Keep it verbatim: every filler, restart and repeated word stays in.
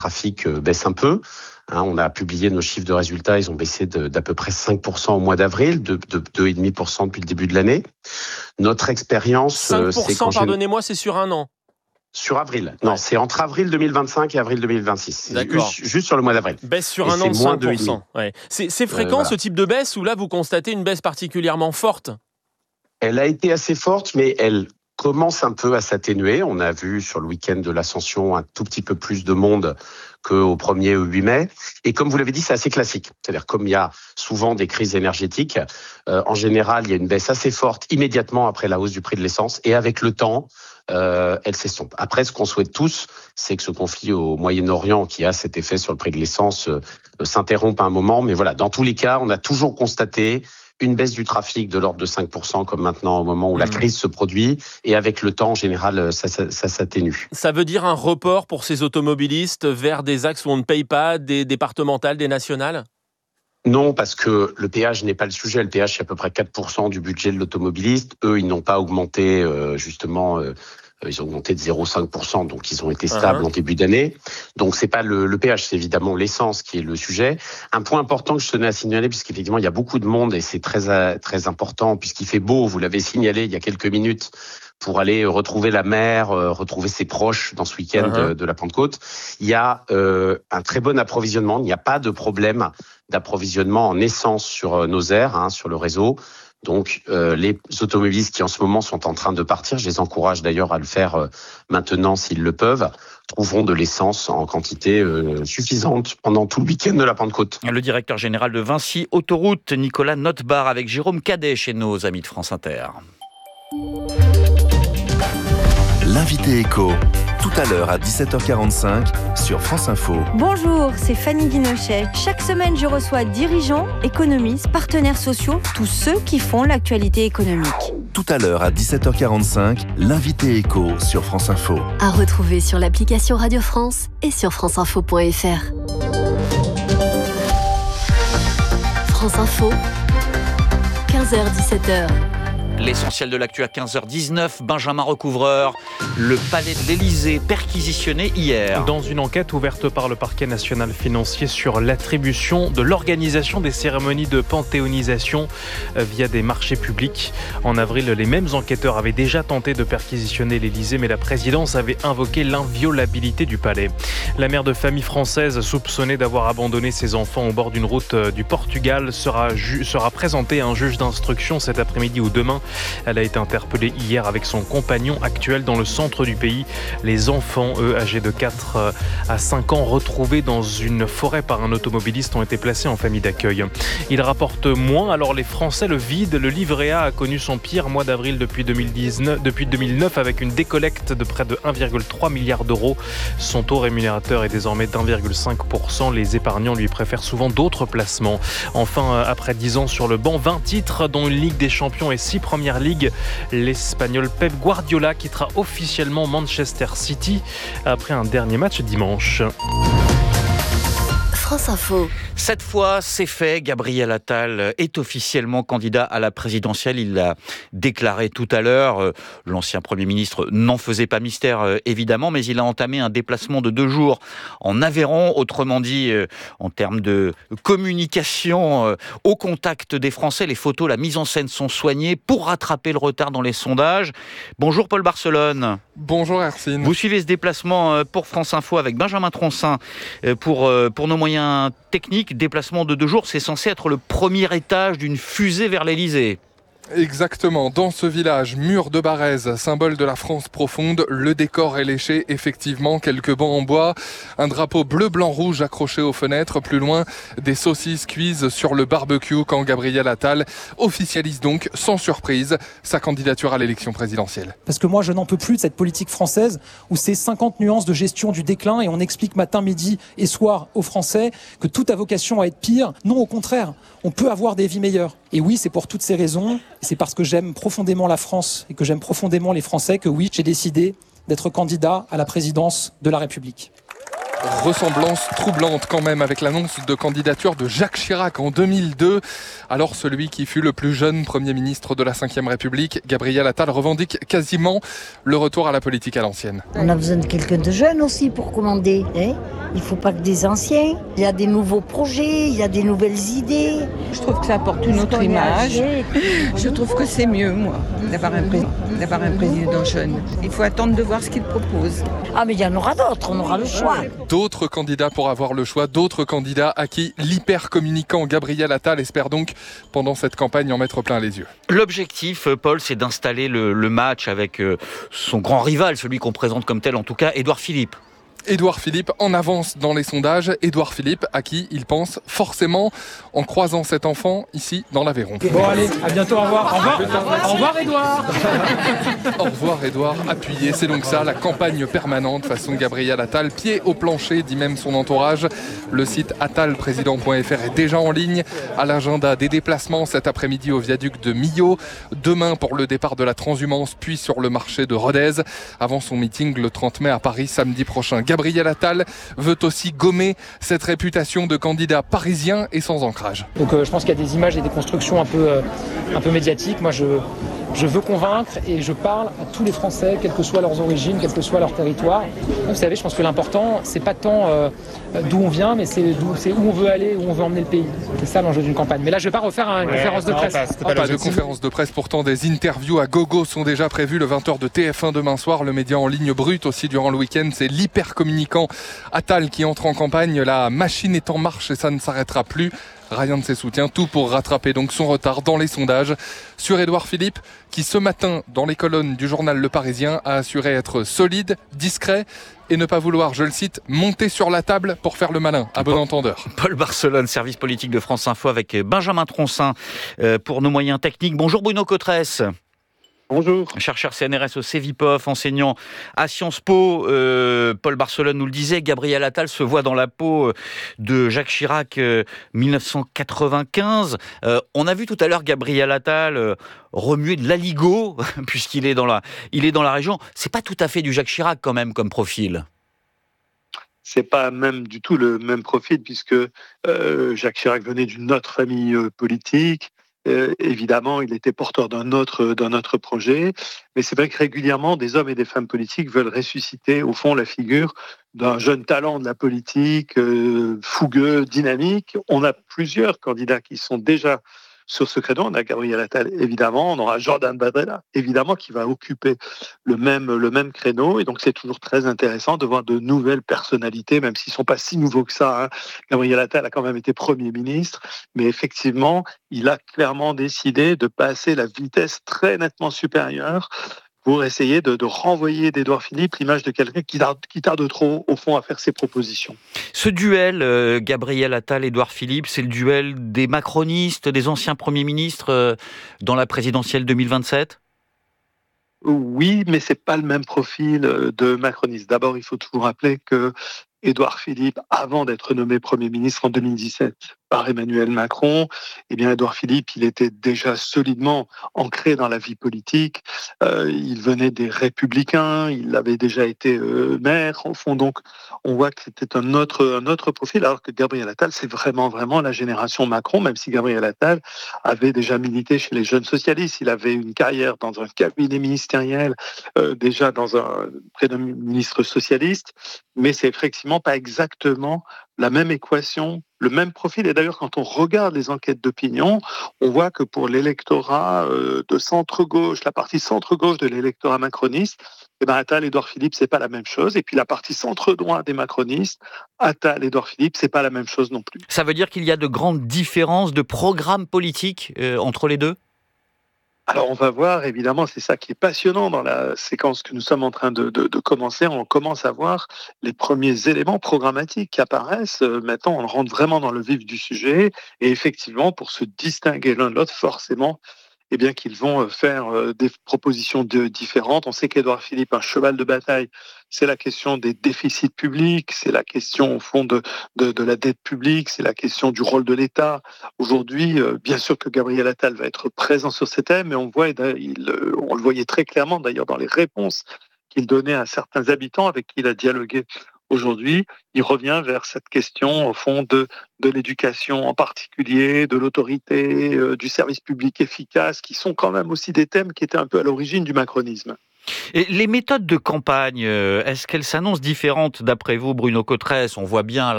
trafic baisse un peu. Hein, on a publié nos chiffres de résultats, ils ont baissé de, d'à peu près cinq pour cent au mois d'avril, de, de deux virgule cinq pour cent depuis le début de l'année. Notre expérience... cinq pour cent, c'est quand pardonnez-moi, c'est sur un an. Sur avril. Non, ouais. C'est entre avril deux mille vingt-cinq et avril deux mille vingt-six. D'accord. Juste, juste sur le mois d'avril. Baisse sur et un an de cinq pour cent. moins de Ouais. C'est, c'est fréquent euh, voilà. Ce type de baisse ou là vous constatez une baisse particulièrement forte ? Elle a été assez forte, mais elle commence un peu à s'atténuer. On a vu sur le week-end de l'Ascension un tout petit peu plus de monde qu'au premier ou huit mai. Et comme vous l'avez dit, c'est assez classique. C'est-à-dire comme il y a souvent des crises énergétiques, euh, en général, il y a une baisse assez forte immédiatement après la hausse du prix de l'essence. Et avec le temps, euh, elle s'estompe. Après, ce qu'on souhaite tous, c'est que ce conflit au Moyen-Orient, qui a cet effet sur le prix de l'essence, euh, s'interrompe à un moment. Mais voilà, dans tous les cas, on a toujours constaté une baisse du trafic de l'ordre de cinq pour cent comme maintenant au moment où la crise se produit et avec le temps en général ça, ça, ça s'atténue. Ça veut dire un report pour ces automobilistes vers des axes où on ne paye pas, des départementales, des nationales ? Non, parce que le péage n'est pas le sujet. Le péage, c'est à peu près quatre pour cent du budget de l'automobiliste. Eux, ils n'ont pas augmenté euh, justement... Euh, Ils ont augmenté de zéro virgule cinq pour cent, donc ils ont été stables uh-huh. en début d'année. Donc c'est pas le, le péage, c'est évidemment l'essence qui est le sujet. Un point important que je tenais à signaler, puisqu'effectivement il y a beaucoup de monde et c'est très très important, puisqu'il fait beau, vous l'avez signalé il y a quelques minutes, pour aller retrouver la mer, euh, retrouver ses proches dans ce week-end uh-huh. de, de la Pentecôte. Il y a euh, un très bon approvisionnement, il n'y a pas de problème d'approvisionnement en essence sur nos aires, hein, sur le réseau. Donc, euh, les automobilistes qui en ce moment sont en train de partir, je les encourage d'ailleurs à le faire euh, maintenant s'ils le peuvent, trouveront de l'essence en quantité euh, suffisante pendant tout le week-end de la Pentecôte. Le directeur général de Vinci Autoroute, Nicolas Notebar, avec Jérôme Cadet chez nos amis de France Inter. L'invité éco, tout à l'heure à dix-sept heures quarante-cinq sur France Info. Bonjour, c'est Fanny Guinochet. Chaque semaine, je reçois dirigeants, économistes, partenaires sociaux, tous ceux qui font l'actualité économique. Tout à l'heure à dix-sept heures quarante-cinq, l'invité éco sur France Info. À retrouver sur l'application Radio France et sur franceinfo point f r. France Info, quinze heures dix-sept heures. L'essentiel de l'actu à quinze heures dix-neuf, Benjamin Recouvreur, le palais de l'Élysée perquisitionné hier. Dans une enquête ouverte par le parquet national financier sur l'attribution de l'organisation des cérémonies de panthéonisation via des marchés publics. En avril, les mêmes enquêteurs avaient déjà tenté de perquisitionner l'Élysée, mais la présidence avait invoqué l'inviolabilité du palais. La mère de famille française soupçonnée d'avoir abandonné ses enfants au bord d'une route du Portugal sera, ju- sera présentée à un juge d'instruction cet après-midi ou demain. Elle a été interpellée hier avec son compagnon actuel dans le centre du pays. Les enfants, eux, âgés de quatre à cinq ans, retrouvés dans une forêt par un automobiliste, ont été placés en famille d'accueil. Ils rapportent moins, alors les Français le vident. Le livret A a connu son pire mois d'avril depuis deux mille dix-neuf, depuis deux mille neuf avec une décollecte de près de un virgule trois milliard d'euros. Son taux rémunérateur est désormais d'un virgule cinq pour cent. Les épargnants lui préfèrent souvent d'autres placements. Enfin, après dix ans sur le banc, vingt titres, dont une Ligue des Champions et six premières Ligue, l'Espagnol Pep Guardiola quittera officiellement Manchester City après un dernier match dimanche. France Info. Cette fois, c'est fait. Gabriel Attal est officiellement candidat à la présidentielle. Il l'a déclaré tout à l'heure. L'ancien Premier ministre n'en faisait pas mystère, évidemment, mais il a entamé un déplacement de deux jours en Aveyron. Autrement dit, en termes de communication au contact des Français, les photos, la mise en scène sont soignées pour rattraper le retard dans les sondages. Bonjour Paul Barcelone. Bonjour Hercine. Vous suivez ce déplacement pour France Info avec Benjamin Troncin pour, pour nos moyens techniques. Déplacement de deux jours, c'est censé être le premier étage d'une fusée vers l'Élysée. Exactement, dans ce village, mur de Barèze, symbole de la France profonde, le décor est léché, effectivement, quelques bancs en bois, un drapeau bleu-blanc-rouge accroché aux fenêtres, plus loin, des saucisses cuises sur le barbecue quand Gabriel Attal officialise donc, sans surprise, sa candidature à l'élection présidentielle. Parce que moi, je n'en peux plus de cette politique française où c'est cinquante nuances de gestion du déclin et on explique matin, midi et soir aux Français que tout a vocation à être pire. Non, au contraire, on peut avoir des vies meilleures. Et oui, c'est pour toutes ces raisons, c'est parce que j'aime profondément la France et que j'aime profondément les Français que oui, j'ai décidé d'être candidat à la présidence de la République. Ressemblance troublante quand même avec l'annonce de candidature de Jacques Chirac en deux mille deux. Alors celui qui fut le plus jeune Premier ministre de la cinquième République, Gabriel Attal, revendique quasiment le retour à la politique à l'ancienne. On a besoin de quelqu'un de jeune aussi pour commander. Hein, il ne faut pas que des anciens. Il y a des nouveaux projets, il y a des nouvelles idées. Je trouve que ça apporte une autre image. Je trouve que c'est mieux, moi, d'avoir un, pré- d'avoir un président jeune. Il faut attendre de voir ce qu'il propose. Ah mais il y en aura d'autres, on aura le choix. D'autres candidats pour avoir le choix, d'autres candidats à qui l'hyper-communicant Gabriel Attal espère donc, pendant cette campagne, en mettre plein les yeux. L'objectif, Paul, c'est d'installer le, le match avec son grand rival, celui qu'on présente comme tel en tout cas, Édouard Philippe. Édouard Philippe en avance dans les sondages. Édouard Philippe à qui il pense forcément en croisant cet enfant ici dans l'Aveyron. Bon allez, à bientôt, au revoir. Au revoir, au revoir Édouard. Au revoir Édouard, appuyé. C'est donc ça, la campagne permanente façon Gabriel Attal. Pied au plancher, dit même son entourage. Le site attal président point f r est déjà en ligne. À l'agenda des déplacements cet après-midi au viaduc de Millau. Demain pour le départ de la transhumance, puis sur le marché de Rodez. Avant son meeting le trente mai à Paris, samedi prochain. Gabriel Attal veut aussi gommer cette réputation de candidat parisien et sans ancrage. Donc euh, je pense qu'il y a des images et des constructions un peu, euh, un peu médiatiques. Moi je, je veux convaincre et je parle à tous les Français, quelles que soient leurs origines, quel que soit leur territoire. Vous savez, je pense que l'important, c'est pas tant euh, d'où on vient, mais c'est, d'où, c'est où on veut aller, où on veut emmener le pays. C'est ça l'enjeu d'une campagne. Mais là, je vais pas refaire une ouais, conférence de presse. Non, pas, pas, pas de conférence de presse, pourtant des interviews à gogo sont déjà prévues le vingt heures de T F un demain soir. Le média en ligne brute aussi durant le week-end, c'est l'hyper-communicant Attal qui entre en campagne. La machine est en marche et ça ne s'arrêtera plus. Rien de ses soutiens, tout pour rattraper donc son retard dans les sondages. Sur Édouard Philippe, qui ce matin, dans les colonnes du journal Le Parisien, a assuré être solide, discret et ne pas vouloir, je le cite, monter sur la table pour faire le malin, à bon entendeur. Paul Barcelone, service politique de France Info avec Benjamin Troncin pour nos moyens techniques. Bonjour Bruno Cotresse. Bonjour. Chercheur C N R S au Cevipof, enseignant à Sciences Po. Euh, Paul Barcelone nous le disait, Gabriel Attal se voit dans la peau de Jacques Chirac euh, dix-neuf cent quatre-vingt-quinze. Euh, on a vu tout à l'heure Gabriel Attal euh, remuer de l'aligot, puisqu'il est dans la, il est dans la région. C'est pas tout à fait du Jacques Chirac quand même comme profil. C'est pas même du tout le même profil, puisque euh, Jacques Chirac venait d'une autre famille euh, politique. Euh, évidemment, il était porteur d'un autre, d'un autre projet, mais c'est vrai que régulièrement, des hommes et des femmes politiques veulent ressusciter, au fond, la figure d'un jeune talent de la politique, euh, fougueux, dynamique. On a plusieurs candidats qui sont déjà sur ce créneau. On a Gabriel Attal, évidemment, on aura Jordan Bardella, évidemment, qui va occuper le même, le même créneau, et donc c'est toujours très intéressant de voir de nouvelles personnalités, même s'ils ne sont pas si nouveaux que ça. Hein. Gabriel Attal a quand même été Premier ministre, mais effectivement, il a clairement décidé de passer la vitesse très nettement supérieure pour essayer de, de renvoyer d'Édouard Philippe l'image de quelqu'un qui tarde, qui tarde trop, au fond, à faire ses propositions. Ce duel, euh, Gabriel Attal, Édouard Philippe, c'est le duel des macronistes, des anciens premiers ministres euh, dans la présidentielle deux mille vingt-sept ? Oui, mais c'est pas le même profil de macroniste. D'abord, il faut toujours rappeler que Édouard Philippe, avant d'être nommé Premier ministre en deux mille dix-sept par Emmanuel Macron, eh bien Édouard Philippe, il était déjà solidement ancré dans la vie politique. Euh, il venait des Républicains, il avait déjà été euh, maire. Au fond, donc, on voit que c'était un autre, un autre profil, alors que Gabriel Attal, c'est vraiment, vraiment la génération Macron, même si Gabriel Attal avait déjà milité chez les jeunes socialistes. Il avait une carrière dans un cabinet ministériel, euh, déjà dans un, près d'un ministre socialiste, mais c'est effectivement pas exactement la même équation, le même profil. Et d'ailleurs, quand on regarde les enquêtes d'opinion, on voit que pour l'électorat euh, de centre-gauche, la partie centre-gauche de l'électorat macroniste, eh ben Attal, Édouard Philippe, c'est pas la même chose. Et puis la partie centre-droit des macronistes, Attal, Édouard Philippe, c'est pas la même chose non plus. Ça veut dire qu'il y a de grandes différences de programme politique euh, entre les deux ? Alors on va voir, évidemment, c'est ça qui est passionnant dans la séquence que nous sommes en train de, de, de commencer. On commence à voir les premiers éléments programmatiques qui apparaissent. Maintenant, on rentre vraiment dans le vif du sujet. Et effectivement, pour se distinguer l'un de l'autre, forcément, eh bien, qu'ils vont faire des propositions de, différentes. On sait qu'Édouard Philippe, un cheval de bataille, c'est la question des déficits publics, c'est la question, au fond, de, de, de la dette publique, c'est la question du rôle de l'État. Aujourd'hui, bien sûr que Gabriel Attal va être présent sur ces thèmes, mais on, voit, il, on le voyait très clairement, d'ailleurs, dans les réponses qu'il donnait à certains habitants avec qui il a dialogué Aujourd'hui, il revient vers cette question, au fond, de, de l'éducation en particulier, de l'autorité, euh, du service public efficace, qui sont quand même aussi des thèmes qui étaient un peu à l'origine du macronisme. Et les méthodes de campagne, est-ce qu'elles s'annoncent différentes d'après vous, Bruno Cotresse ? On voit bien